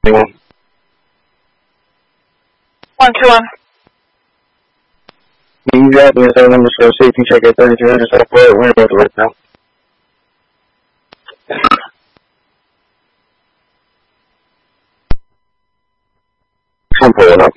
121. You got me, so I'm just going to safety check at 3300 South Florida. We're about to right now. I'm pulling up.